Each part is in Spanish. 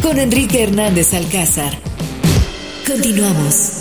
con Enrique Hernández Alcázar. Continuamos.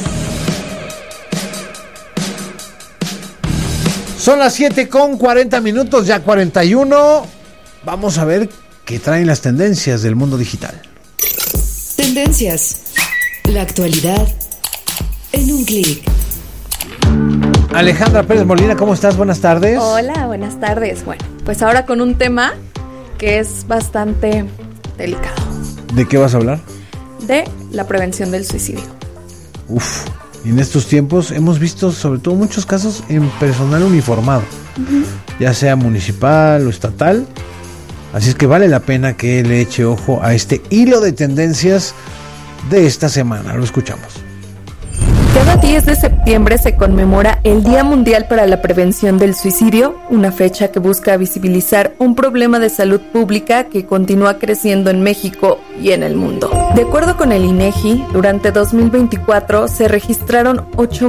Son las 7:40, ya 41. Vamos a ver qué traen las tendencias del mundo digital. Tendencias. La actualidad en un clic. Alejandra Pérez Molina, ¿cómo estás? Buenas tardes. Hola, buenas tardes. Bueno, pues ahora con un tema que es bastante delicado. ¿De qué vas a hablar? De la prevención del suicidio. Uf, en estos tiempos hemos visto sobre todo muchos casos en personal uniformado, ya sea municipal o estatal. Así es que vale la pena que le eche ojo a este hilo de tendencias de esta semana. Lo escuchamos. Cada 10 de septiembre se conmemora el Día Mundial para la Prevención del Suicidio, una fecha que busca visibilizar un problema de salud pública que continúa creciendo en México y en el mundo. De acuerdo con el INEGI, durante 2024 se registraron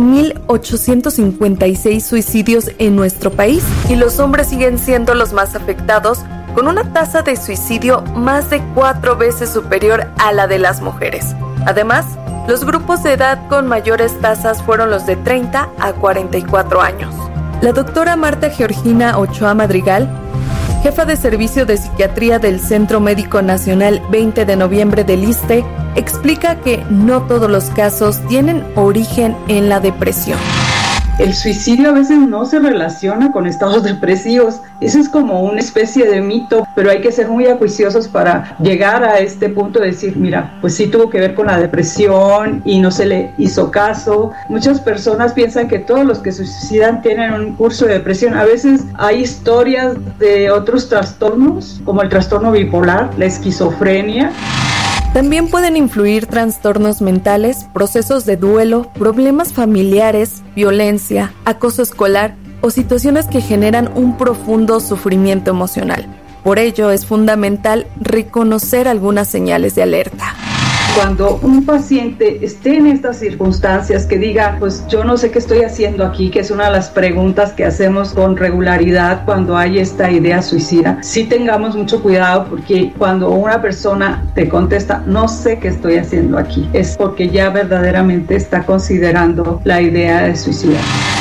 8,856 suicidios en nuestro país y los hombres siguen siendo los más afectados, con una tasa de suicidio más de 4 veces superior a la de las mujeres. Además, los grupos de edad con mayores tasas fueron los de 30 a 44 años. La doctora Marta Georgina Ochoa Madrigal, jefa de servicio de psiquiatría del Centro Médico Nacional 20 de noviembre del ISSSTE, explica que no todos los casos tienen origen en la depresión. El suicidio a veces no se relaciona con estados depresivos. Eso es como una especie de mito, pero hay que ser muy acuiciosos para llegar a este punto de decir, mira, pues sí tuvo que ver con la depresión y no se le hizo caso. Muchas personas piensan que todos los que se suicidan tienen un curso de depresión. A veces hay historias de otros trastornos, como el trastorno bipolar, la esquizofrenia. También pueden influir trastornos mentales, procesos de duelo, problemas familiares, violencia, acoso escolar o situaciones que generan un profundo sufrimiento emocional. Por ello, es fundamental reconocer algunas señales de alerta. Cuando un paciente esté en estas circunstancias, que diga, pues yo no sé qué estoy haciendo aquí, que es una de las preguntas que hacemos con regularidad cuando hay esta idea suicida, sí tengamos mucho cuidado, porque cuando una persona te contesta, no sé qué estoy haciendo aquí, es porque ya verdaderamente está considerando la idea de suicidar.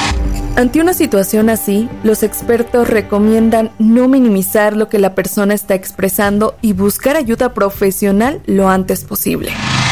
Ante una situación así, los expertos recomiendan no minimizar lo que la persona está expresando y buscar ayuda profesional lo antes posible.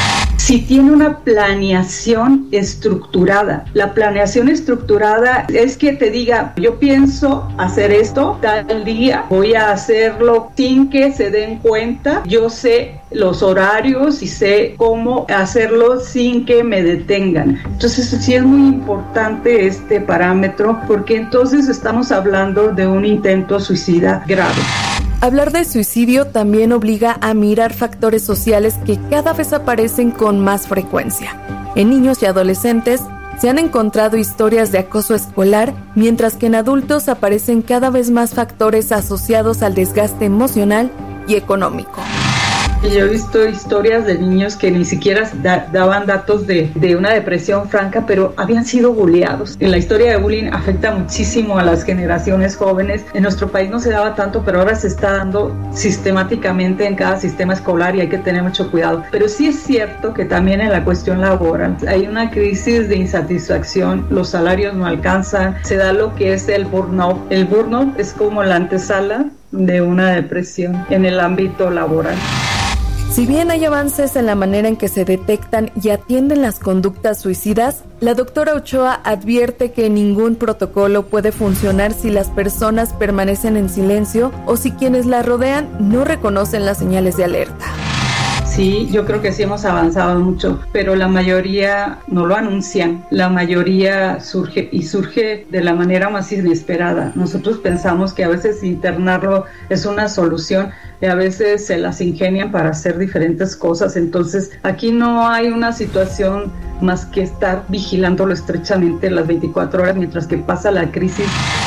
Si tiene una planeación estructurada. La planeación estructurada es que te diga, yo pienso hacer esto tal día, voy a hacerlo sin que se den cuenta, yo sé los horarios y sé cómo hacerlo sin que me detengan. Entonces sí es muy importante este parámetro, porque entonces estamos hablando de un intento suicida grave. Hablar de suicidio también obliga a mirar factores sociales que cada vez aparecen con más frecuencia. En niños y adolescentes se han encontrado historias de acoso escolar, mientras que en adultos aparecen cada vez más factores asociados al desgaste emocional y económico. Yo he visto historias de niños que ni siquiera daban datos de una depresión franca, pero habían sido bulleados. En la historia de bullying afecta muchísimo a las generaciones jóvenes. En nuestro país no se daba tanto, pero ahora se está dando sistemáticamente en cada sistema escolar y hay que tener mucho cuidado. Pero sí es cierto que también en la cuestión laboral hay una crisis de insatisfacción, los salarios no alcanzan, se da lo que es el burnout. El burnout es como la antesala de una depresión en el ámbito laboral. Si bien hay avances en la manera en que se detectan y atienden las conductas suicidas, la doctora Ochoa advierte que ningún protocolo puede funcionar si las personas permanecen en silencio o si quienes la rodean no reconocen las señales de alerta. Sí, yo creo que sí hemos avanzado mucho, pero la mayoría no lo anuncian. La mayoría surge de la manera más inesperada. Nosotros pensamos que a veces internarlo es una solución y a veces se las ingenian para hacer diferentes cosas. Entonces, aquí no hay una situación más que estar vigilándolo estrechamente las 24 horas mientras que pasa la crisis.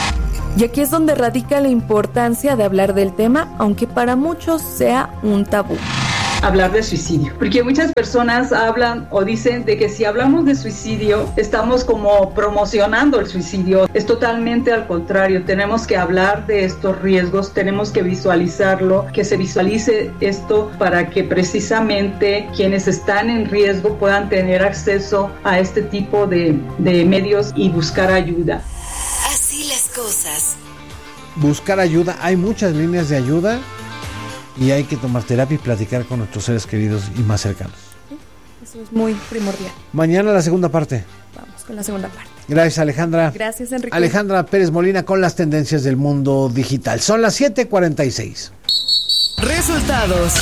Y aquí es donde radica la importancia de hablar del tema, aunque para muchos sea un tabú. hablar de suicidio, porque muchas personas hablan o dicen de que si hablamos de suicidio estamos como promocionando el suicidio. Es totalmente al contrario, tenemos que hablar de estos riesgos, tenemos que visualizarlo, que se visualice esto para que precisamente quienes están en riesgo puedan tener acceso a este tipo de medios y buscar ayuda. Así las cosas. Buscar ayuda, hay muchas líneas de ayuda y hay que tomar terapia y platicar con nuestros seres queridos y más cercanos. Eso es muy primordial. Mañana la segunda parte. Vamos con la segunda parte. Gracias, Alejandra. Gracias, Enrique. Alejandra Pérez Molina con las tendencias del mundo digital. Son las 7:46. Resultados.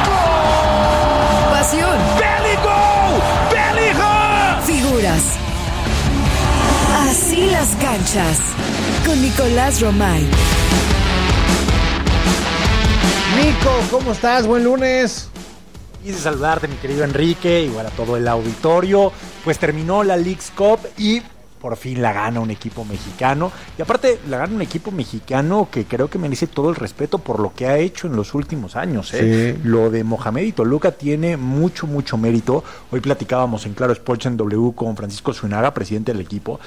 Pasión. Figuras. Así las canchas. Con Nicolás Romay. Nico, ¿cómo estás? Buen lunes. Quise saludarte, mi querido Enrique, igual a todo el auditorio. Pues terminó la Leagues Cup y por fin la gana un equipo mexicano. Y aparte la gana un equipo mexicano que creo que merece todo el respeto por lo que ha hecho en los últimos años. Sí. Lo de Mohamed y Toluca tiene mucho mérito. Hoy platicábamos en Claro Sports en W con Francisco Zuinaga, presidente del equipo,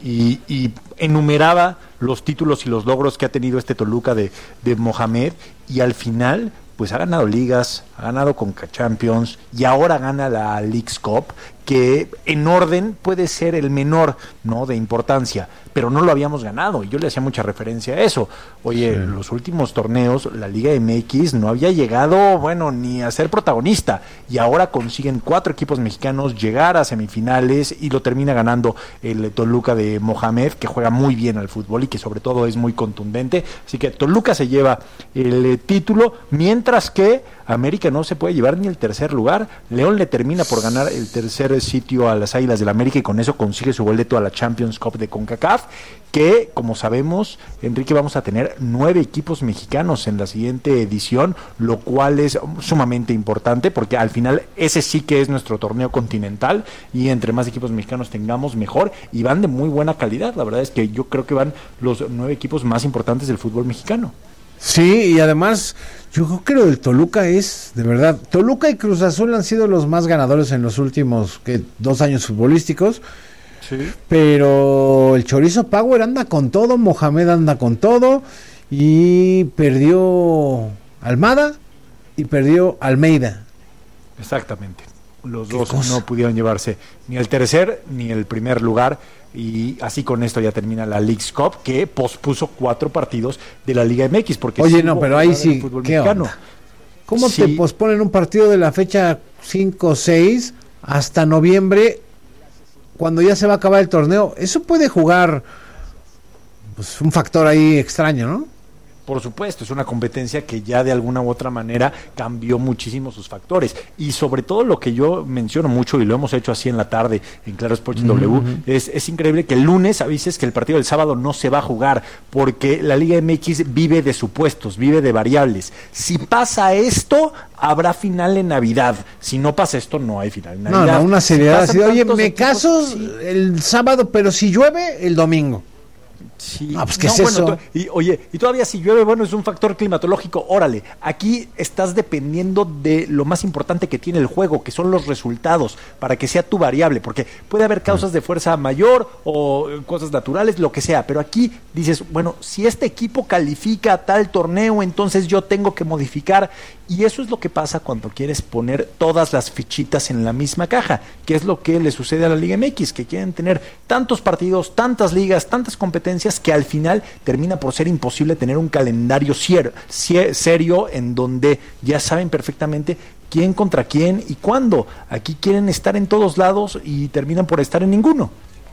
y enumeraba los títulos y los logros que ha tenido este Toluca de Mohamed, y al final pues ha ganado ligas, ha ganado Conca Champions y ahora gana la Leagues Cup, que en orden puede ser el menor, ¿no?, de importancia, pero no lo habíamos ganado y yo le hacía mucha referencia a eso. Oye, los últimos torneos la Liga MX no había llegado, bueno, ni a ser protagonista, y ahora consiguen 4 equipos mexicanos llegar a semifinales y lo termina ganando el Toluca de Mohamed, que juega muy bien al fútbol y que sobre todo es muy contundente. Así que Toluca se lleva el título, mientras que América no se puede llevar ni el tercer lugar. León le termina por ganar el tercer sitio a las Águilas del América y con eso consigue su boleto a la Champions Cup de CONCACAF, que como sabemos, Enrique, vamos a tener 9 equipos mexicanos en la siguiente edición, lo cual es sumamente importante porque al final ese sí que es nuestro torneo continental y entre más equipos mexicanos tengamos mejor, y van de muy buena calidad. La verdad es que yo creo que van los 9 equipos más importantes del fútbol mexicano. Sí, y además yo creo que lo del Toluca es, de verdad, Toluca y Cruz Azul han sido los más ganadores en los últimos 2 años futbolísticos. Sí. Pero el Chorizo Power anda con todo, Mohamed anda con todo, y perdió Almada y perdió Almeida. Exactamente. Los ¿Qué dos cosa? no pudieron llevarse ni el tercer ni el primer lugar, y así con esto ya termina la Leagues Cup, que pospuso 4 partidos de la Liga MX. Porque Oye, sí no, hubo pero ahí jornada del sí, fútbol ¿qué mexicano. onda? ¿Cómo Sí. te posponen un partido de la fecha 5-6 hasta noviembre, cuando ya se va a acabar el torneo? Eso puede jugar pues un factor ahí extraño, ¿no? Por supuesto, es una competencia que ya de alguna u otra manera cambió muchísimo sus factores, y sobre todo lo que yo menciono mucho y lo hemos hecho así en la tarde en Claro Sports W, es increíble que el lunes avises que el partido del sábado no se va a jugar, porque la Liga MX vive de supuestos, vive de variables. Si pasa esto, habrá final en Navidad. Si no pasa esto, no hay final en Navidad. No, una seriedad Si así, pasan oye, tantos me equipos, caso sí. el sábado, pero si llueve, el domingo. Sí. Ah, pues, ¿qué es eso? Y todavía si llueve, bueno, es un factor climatológico, órale, aquí estás dependiendo de lo más importante que tiene el juego, que son los resultados, para que sea tu variable, porque puede haber causas de fuerza mayor o cosas naturales, lo que sea, pero aquí dices, bueno, si este equipo califica a tal torneo, entonces yo tengo que modificar, y eso es lo que pasa cuando quieres poner todas las fichitas en la misma caja, que es lo que le sucede a la Liga MX, que quieren tener tantos partidos, tantas ligas, tantas competencias, que al final termina por ser imposible tener un calendario serio en donde ya saben perfectamente quién contra quién y cuándo. Aquí quieren estar en todos lados y terminan por estar en ninguno.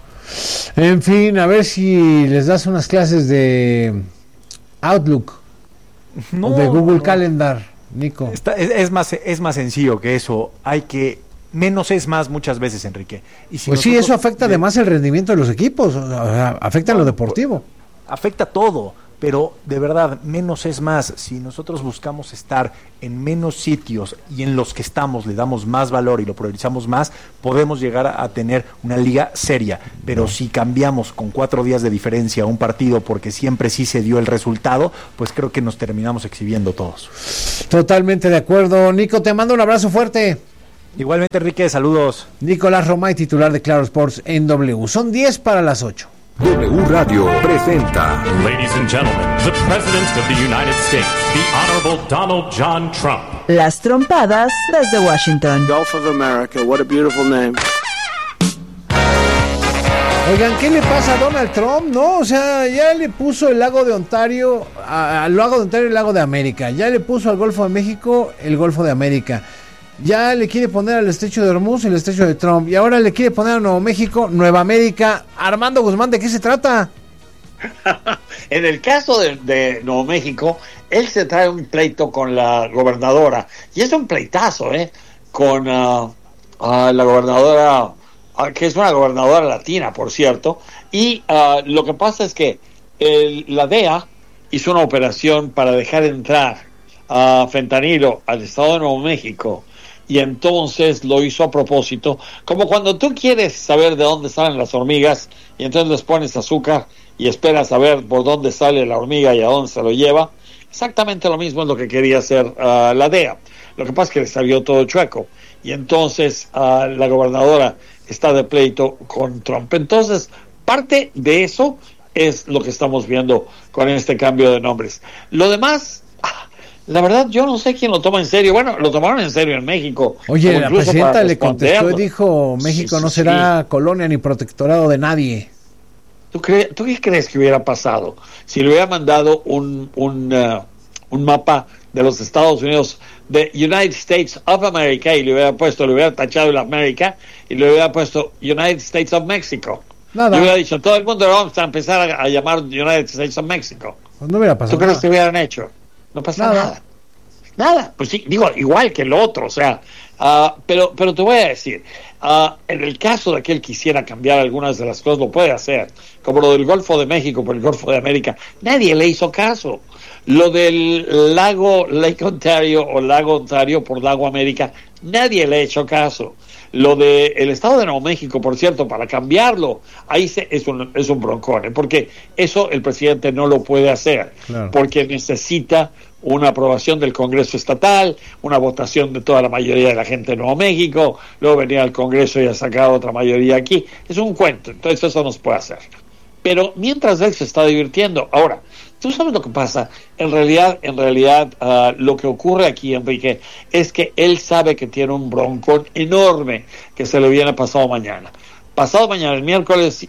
En fin, a ver si les das unas clases de Outlook o de Google Calendar, Nico. Es más sencillo que eso. Hay que... Menos es más muchas veces, Enrique. Y si Pues sí, eso afecta además el rendimiento de los equipos, o sea, afecta en lo deportivo. Afecta todo. pero de verdad, menos es más. Si nosotros buscamos estar en menos sitios y en los que estamos le damos más valor y lo priorizamos más, podemos llegar a tener una liga seria. Pero si cambiamos con 4 días de diferencia un partido porque siempre sí se dio el resultado, pues creo que nos terminamos exhibiendo todos. Totalmente de acuerdo. Nico, te mando un abrazo fuerte. Igualmente, Enrique, saludos. Nicolás Romay, titular de Claro Sports en W. Son 10:10. W Radio presenta. Ladies and gentlemen, the President of the United States, the Honorable Donald John Trump. Las trompadas desde Washington. Gulf of America, what a beautiful name. Oigan, ¿qué le pasa a Donald Trump? No, o sea, ya le puso el lago de Ontario, al lago de Ontario el lago de América. Ya le puso al Golfo de México el Golfo de América. Ya le quiere poner al estrecho de Hormuz el estrecho de Trump. Y ahora le quiere poner a Nuevo México, Nueva América. Armando Guzmán, ¿de qué se trata? En el caso de Nuevo México, él se trae un pleito con la gobernadora. Y es un pleitazo, con la gobernadora, que es una gobernadora latina, por cierto. Y lo que pasa es que la DEA hizo una operación para dejar entrar a fentanilo al estado de Nuevo México. Y entonces lo hizo a propósito, como cuando tú quieres saber de dónde salen las hormigas y entonces les pones azúcar y esperas a ver por dónde sale la hormiga y a dónde se lo lleva. Exactamente lo mismo es lo que quería hacer la DEA. Lo que pasa es que le salió todo chueco y entonces la gobernadora está de pleito con Trump. Entonces, parte de eso es lo que estamos viendo con este cambio de nombres. Lo demás, la verdad, yo no sé quién lo toma en serio. Bueno, lo tomaron en serio en México. Oye, la presidenta le contestó y dijo, México no será colonia ni protectorado de nadie. ¿Tú qué crees que hubiera pasado si le hubiera mandado un mapa de los Estados Unidos, de United States of America, y le hubiera tachado la América y le hubiera puesto United States of Mexico? Nada. Le hubiera dicho, todo el mundo lo vamos a empezar a llamar United States of Mexico. Pues no hubiera pasado. ¿Tú crees que hubieran hecho? No pasa nada. Pues sí, digo, igual que el otro, o sea, pero te voy a decir, en el caso de que él quisiera cambiar algunas de las cosas, lo puede hacer, como lo del Golfo de México por el Golfo de América, nadie le hizo caso. Lo del Lake Ontario o Lago Ontario por Lago América, nadie le ha hecho caso. Lo de el estado de Nuevo México, por cierto, para cambiarlo, ahí es un broncón, porque eso el presidente no lo puede hacer, claro, porque necesita una aprobación del Congreso estatal, una votación de toda la mayoría de la gente de Nuevo México, luego venir al Congreso y a sacar otra mayoría aquí. Es un cuento, entonces eso no se puede hacer. Pero mientras él se está divirtiendo, ahora, ¿tú sabes lo que pasa? En realidad, lo que ocurre aquí, Enrique, es que él sabe que tiene un broncón enorme que se le viene pasado mañana. Pasado mañana, el miércoles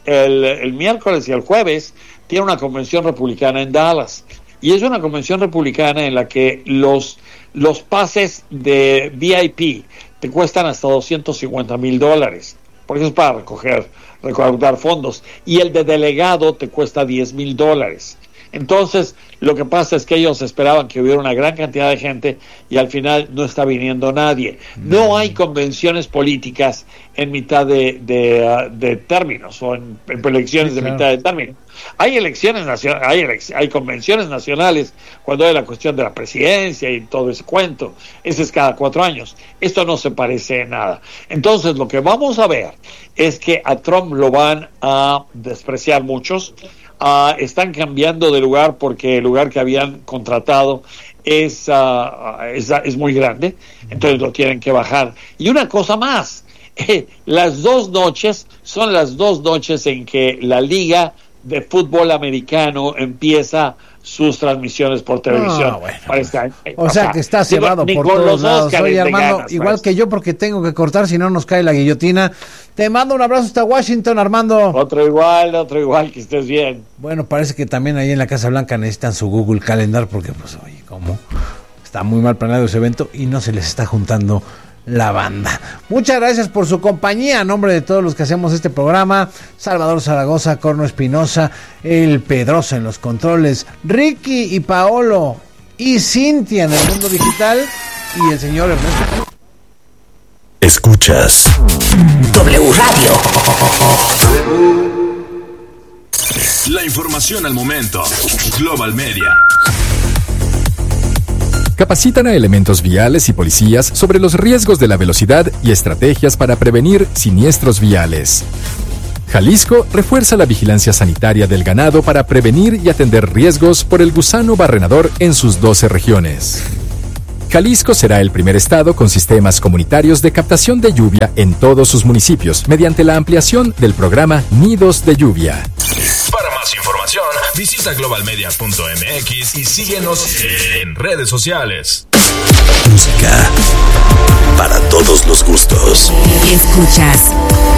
y el jueves, tiene una convención republicana en Dallas. Y es una convención republicana en la que los pases de VIP te cuestan hasta $250,000, porque es para recaudar fondos. Y el de delegado te cuesta $10,000. Entonces, lo que pasa es que ellos esperaban que hubiera una gran cantidad de gente y al final no está viniendo nadie. No hay convenciones políticas en mitad de términos o en elecciones de mitad de término. Hay elecciones nacionales, hay convenciones nacionales cuando hay la cuestión de la presidencia y todo ese cuento. Ese es cada 4 años. Esto no se parece en nada. Entonces, lo que vamos a ver es que a Trump lo van a despreciar muchos. Están cambiando de lugar porque el lugar que habían contratado es muy grande, entonces lo tienen que bajar. Y una cosa más, las 2 noches son las 2 noches en que la Liga de Fútbol Americano empieza sus transmisiones por televisión. Bueno. O sea que está cebado por todos lados. Oye, Armando, igual que yo, porque tengo que cortar, si no nos cae la guillotina. Te mando un abrazo hasta Washington, Armando. Otro igual, que estés bien. Bueno, parece que también ahí en la Casa Blanca necesitan su Google Calendar, porque pues, oye, ¿cómo? Está muy mal planeado ese evento y no se les está juntando la banda. Muchas gracias por su compañía. A nombre de todos los que hacemos este programa, Salvador Zaragoza, Corno Espinosa, el Pedrosa en los controles, Ricky y Paolo y Cintia en el mundo digital y el señor Ernesto. Escuchas W Radio. La información al momento. Global Media. Capacitan a elementos viales y policías sobre los riesgos de la velocidad y estrategias para prevenir siniestros viales. Jalisco refuerza la vigilancia sanitaria del ganado para prevenir y atender riesgos por el gusano barrenador en sus 12 regiones. Jalisco será el primer estado con sistemas comunitarios de captación de lluvia en todos sus municipios mediante la ampliación del programa Nidos de Lluvia. Para más información, visita globalmedia.mx y síguenos en redes sociales. Música para todos los gustos. Escuchas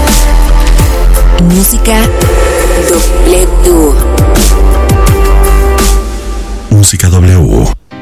Música W. Música W.